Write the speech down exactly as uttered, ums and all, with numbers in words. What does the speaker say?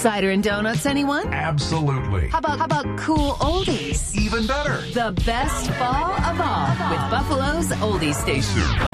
Cider and donuts, anyone? Absolutely. How about, how about cool oldies? Even better. The best fall of all with Buffalo's Oldie Station.